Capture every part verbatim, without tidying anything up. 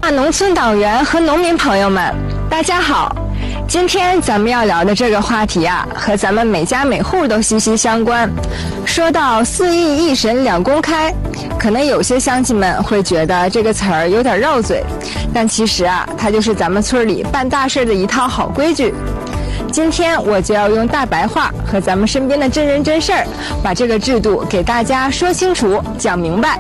农村党员和农民朋友们，大家好！今天咱们要聊的这个话题啊，和咱们每家每户都息息相关。说到四义一审两公开，可能有些乡亲们会觉得这个词儿有点绕嘴，但其实啊，它就是咱们村里办大事的一套好规矩。今天我就要用大白话和咱们身边的真人真事儿，把这个制度给大家说清楚、讲明白。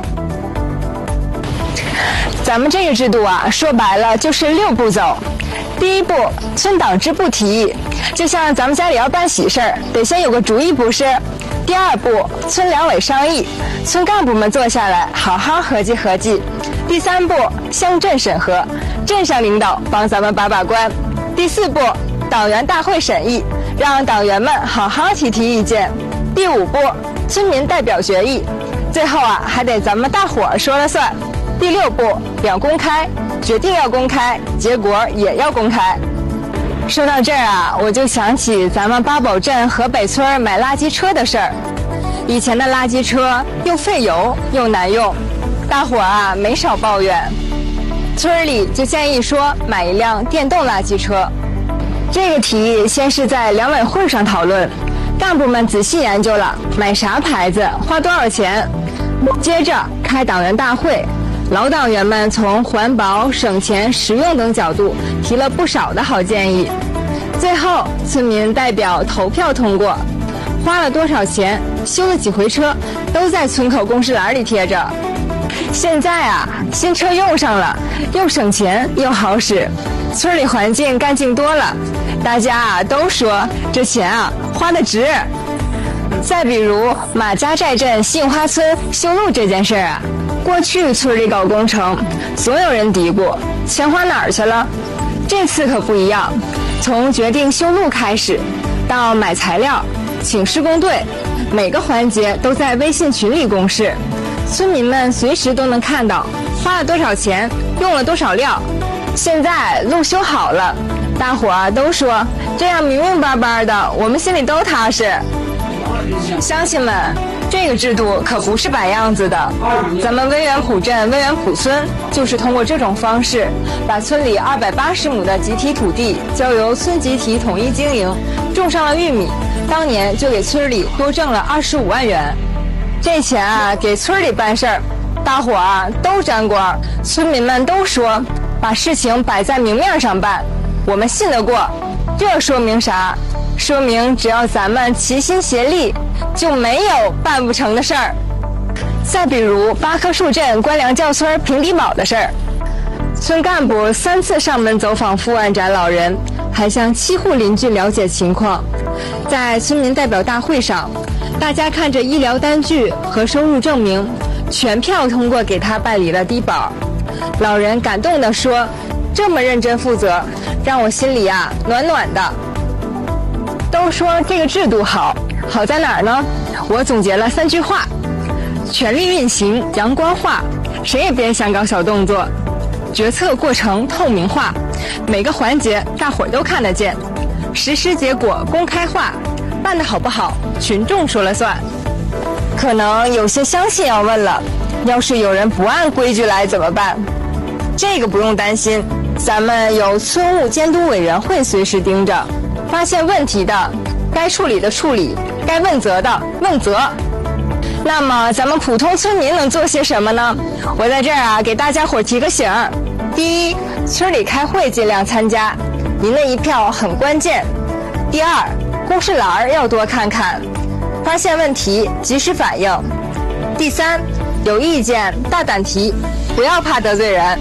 咱们这个制度啊，说白了就是六步走。第一步，村党支部提议，就像咱们家里要办喜事儿，得先有个主意不是？第二步，村两委商议，村干部们坐下来好好合计合计。第三步，乡镇审核，镇上领导帮咱们把把关。第四步，党员大会审议，让党员们好好提提意见。第五步，村民代表决议，最后啊还得咱们大伙儿说了算。第六步，两公开，决定要公开，结果也要公开。说到这儿啊，我就想起咱们八宝镇河北村买垃圾车的事儿。以前的垃圾车又费油又难用，大伙儿啊没少抱怨。村里就建议说买一辆电动垃圾车。这个提议先是在两委会上讨论，干部们仔细研究了买啥牌子，花多少钱。接着开党员大会。老党员们从环保、省钱、实用等角度提了不少的好建议，最后村民代表投票通过，花了多少钱，修了几回车，都在村口公示栏里贴着。现在啊，新车用上了，又省钱又好使，村里环境干净多了，大家啊都说这钱啊花得值。再比如马家寨镇杏花村修路这件事啊，过去村里搞工程，所有人嘀咕钱花哪儿去了？这次可不一样，从决定修路开始，到买材料、请施工队，每个环节都在微信群里公示，村民们随时都能看到花了多少钱，用了多少料。现在路修好了，大伙儿都说这样明明白白的，我们心里都踏实。乡亲们，这个制度可不是摆样子的。咱们威远浦镇威远浦村就是通过这种方式，把村里二百八十亩的集体土地交由村集体统一经营，种上了玉米，当年就给村里多挣了二十五万元。这钱啊，给村里办事儿，大伙儿啊都沾光，村民们都说把事情摆在明面上办，我们信得过。这说明啥？说明只要咱们齐心协力，就没有办不成的事儿。再比如八棵树镇关梁教村平底堡的事儿，村干部三次上门走访富安宅老人，还向七户邻居了解情况。在村民代表大会上，大家看着医疗单据和收入证明，全票通过给他办理了低保。老人感动地说，这么认真负责，让我心里啊暖暖的。都说这个制度好，好在哪儿呢？我总结了三句话：权力运行阳光化，谁也别想搞小动作；决策过程透明化，每个环节大伙儿都看得见；实施结果公开化，办得好不好，群众说了算。可能有些乡亲要问了，要是有人不按规矩来怎么办？这个不用担心，咱们有村务监督委员会随时盯着。发现问题的，该处理的处理，该问责的问责。那么咱们普通村民能做些什么呢？我在这儿啊给大家伙提个醒儿：第一，村里开会尽量参加，您的一票很关键；第二，公示栏要多看看，发现问题及时反映；第三，有意见大胆提，不要怕得罪人。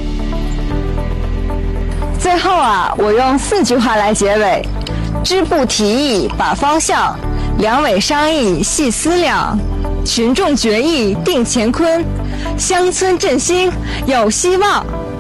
最后啊，我用四句话来结尾：支部提议把方向，两委商议细思量，群众决议定乾坤，乡村振兴有希望。